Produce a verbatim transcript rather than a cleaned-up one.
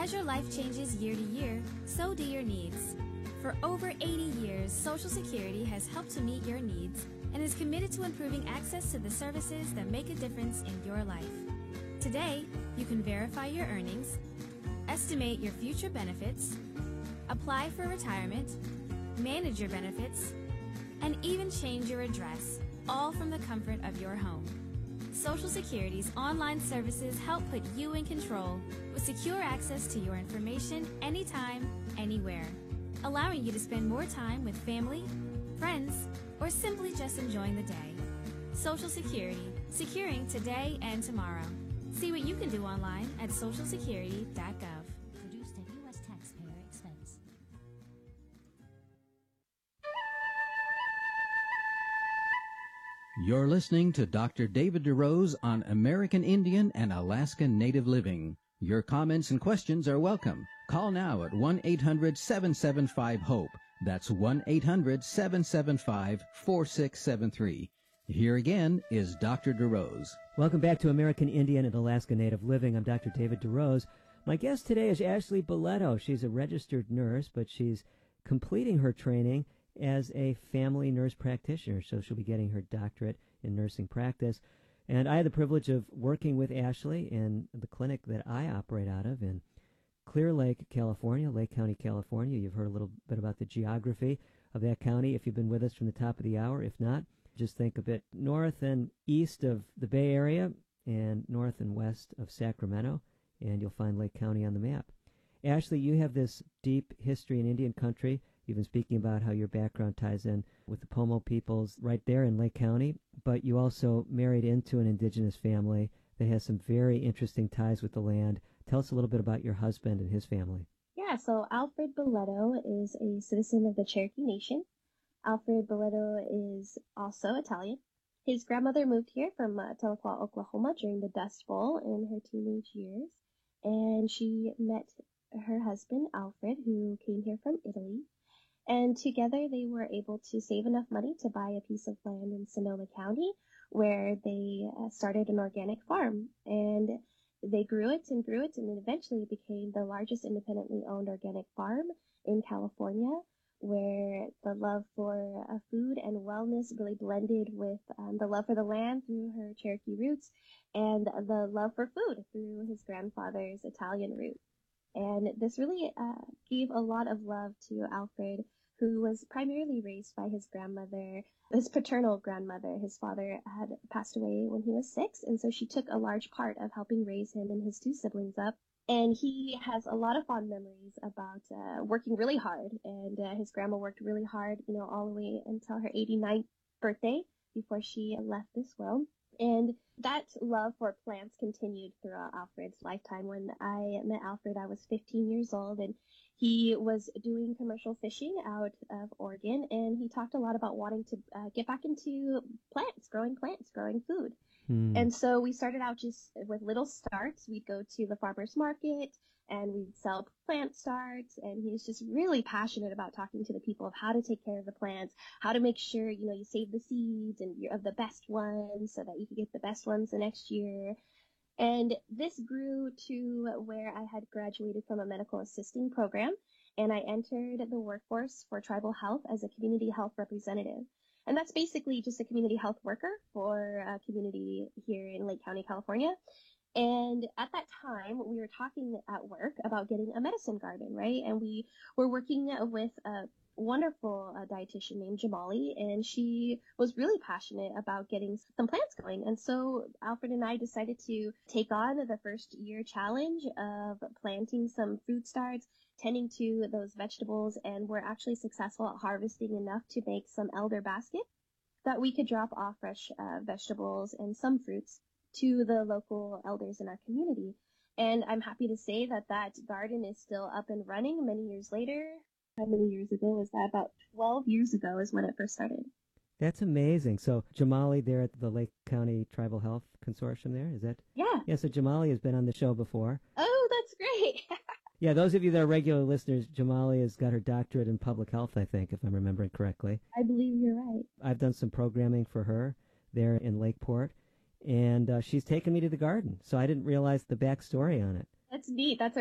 As your life changes year to year, so do your needs. For over eighty years, Social Security has helped to meet your needs and is committed to improving access to the services that make a difference in your life. Today, you can verify your earnings, estimate your future benefits, apply for retirement, manage your benefits, and even change your address, all from the comfort of your home. Social Security's online services help put you in control with secure access to your information anytime, anywhere, allowing you to spend more time with family, friends, or simply just enjoying the day. Social Security, securing today and tomorrow. See what you can do online at social security dot gov. Produced at U S taxpayer expense. You're listening to Doctor David DeRose on American Indian and Alaskan Native Living. Your comments and questions are welcome. Call now at one eight hundred seven seven five HOPE. That's one eight hundred seven seven five four six seven three. Here again is Doctor DeRose. Welcome back to American Indian and Alaska Native Living. I'm Doctor David DeRose. My guest today is Ashley Boletto. She's a registered nurse, but she's completing her training as a family nurse practitioner, so she'll be getting her doctorate in nursing practice. And I had the privilege of working with Ashley in the clinic that I operate out of in Clear Lake, California, Lake County, California. You've heard a little bit about the geography of that county if you've been with us from the top of the hour. If not, just think a bit north and east of the Bay Area and north and west of Sacramento, and you'll find Lake County on the map. Ashley, you have this deep history in Indian country. You've been speaking about how your background ties in with the Pomo peoples right there in Lake County, but you also married into an indigenous family that has some very interesting ties with the land. Tell us a little bit about your husband and his family. Yeah, so Alfred Boletto is a citizen of the Cherokee Nation. Alfred Boletto is also Italian. His grandmother moved here from uh, Tahlequah, Oklahoma during the Dust Bowl in her teenage years, and she met her husband, Alfred, who came here from Italy. And together they were able to save enough money to buy a piece of land in Sonoma County where they uh, started an organic farm. And they grew it and grew it, and it eventually became the largest independently owned organic farm in California, where the love for uh, food and wellness really blended with um, the love for the land through her Cherokee roots and the love for food through his grandfather's Italian roots. And this really uh, gave a lot of love to Alfred, who was primarily raised by his grandmother, his paternal grandmother. His father had passed away when he was six, and so she took a large part of helping raise him and his two siblings up. And he has a lot of fond memories about uh, working really hard, and uh, his grandma worked really hard, you know, all the way until her eighty-ninth birthday before she left this world. And that love for plants continued throughout Alfred's lifetime. When I met Alfred, I was fifteen years old, and he was doing commercial fishing out of Oregon, and he talked a lot about wanting to uh, get back into plants, growing plants, growing food. Hmm. And so we started out just with little starts. We'd go to the farmer's market and we'd sell plant starts, and he was just really passionate about talking to the people of how to take care of the plants, how to make sure, you know, you save the seeds and you're of the best ones so that you can get the best ones the next year. And this grew to where I had graduated from a medical assisting program, and I entered the workforce for tribal health as a community health representative. And that's basically just a community health worker for a community here in Lake County, California. And at that time, we were talking at work about getting a medicine garden, right? And we were working with a wonderful uh, dietitian named Jamali, and she was really passionate about getting some plants going. And so Alfred and I decided to take on the first year challenge of planting some fruit starts, tending to those vegetables, and we're actually successful at harvesting enough to make some elder basket that we could drop off fresh uh, vegetables and some fruits to the local elders in our community. And I'm happy to say that that garden is still up and running many years later. How many years ago was that? About twelve years ago is when it first started. That's amazing. So Jamali there at the Lake County Tribal Health Consortium there, is that? Yeah. Yeah, so Jamali has been on the show before. Oh, that's great. Yeah, those of you that are regular listeners, Jamali has got her doctorate in public health, I think, if I'm remembering correctly. I believe you're right. I've done some programming for her there in Lakeport, and uh, she's taken me to the garden, so I didn't realize the backstory on it. That's neat. That's a